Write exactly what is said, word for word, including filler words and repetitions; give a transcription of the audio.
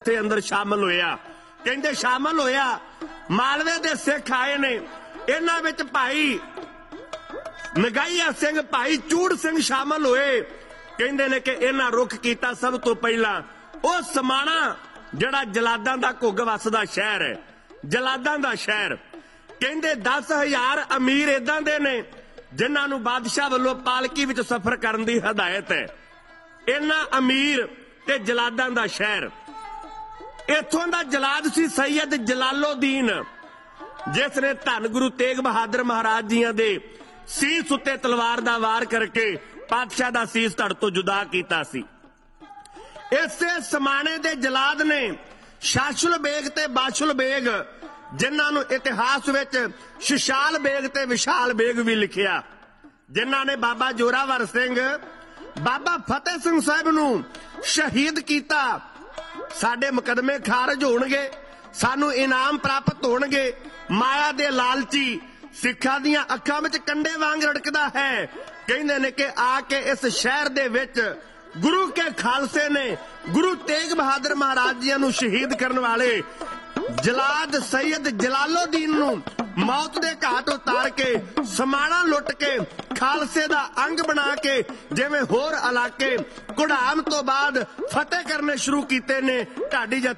जत्थे अंदर शामिल होया। कहंदे शामिल होया मालवे दे सिख आए ने, इन्हां विच भाई नगाईया सिंह भाई चूड़ सिंह शामिल होए। कहंदे ने कि इन्हां रुख कीता सब तो पहला ਉਹ समाणा ਜਿਹੜਾ ਜਲਾਦਾਂ ਦਾ ਘੁੱਗ ਵਸਦਾ शहर है, जलादां ਦਾ शहर। ਕਹਿੰਦੇ दस हज़ार अमीर इदां दे ने जिन्हां नूं बादशाह ਵੱਲੋਂ पालकी विच सफर करन दी हदायत है। इन्हां अमीर ते जलादां ਦਾ शहर। इत्थों दा जलाद सी सैयद जलालोदीन, जिस ने धन गुरु तेग बहादुर महाराज जियां दे सीस उत्ते तलवार दा वार करके पातशाह दा सीस धड़ तो जुदा कीता सी। इसे समाणे दे जलाद ने शाशुल बेग ते बाशुल बेग, जिन्हां नूं इतिहास विच शिशाल बेग ते विशाल बेग भी लिखिया, जिन्हां ने बाबा जोरावर सिंह बाबा फतेह सिंह साहब नूं शहीद कीता। साडे मुकदमे खारज होणगे, सानू इनाम प्राप्त होणगे। माया दे लालची सिखां दियां अखां विच कंडे वांग रड़कदा है। कहंदे ने कि आके इस शहर दे विच गुरु के खालसे ने गुरु तेग बहादुर महाराज जी नूं शहीद करने वाले जलाद सैयद जलालोदीन नूं मौत दे घाट उतार के समाणा लुट के खालसे दा अंग बना के जिवें होर इलाके घुड़ाम तो बाद फतेह करने शुरू कीते ने ढाडी जत्थे